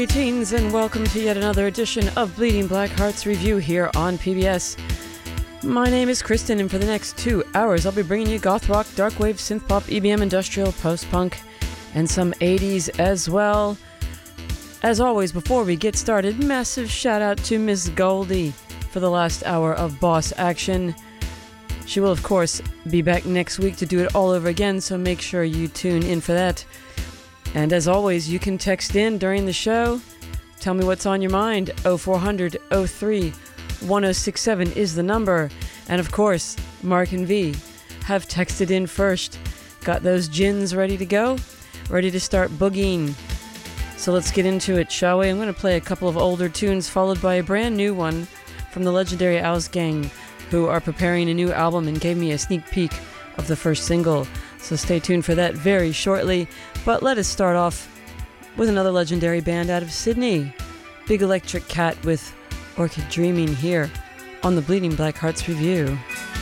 Greetings and welcome to yet another edition of Bleeding Black Hearts Review here on PBS. My name is Kristen, and for the next 2 hours I'll be bringing you goth rock, dark wave, synth pop, EBM, industrial, post-punk, and some 80s as well. As always, before we get started, massive shout out to Miss Goldie for the last hour of Boss Action. She will of course be back next week to do it all over again, so make sure you tune in for that. And as always, you can text in during the show. Tell me what's on your mind. 0400 03 1067 is the number. And of course, Mark and V have texted in first. Got those gins ready to go? Ready to start boogieing. So let's get into it, shall we? I'm going to play a couple of older tunes followed by a brand new one from the legendary Owls Gang, who are preparing a new album and gave me a sneak peek of the first single. So stay tuned for that very shortly. But let us start off with another legendary band out of Sydney, Big Electric Cat with Orchid Dreaming here on the Bleeding Black Hearts Review.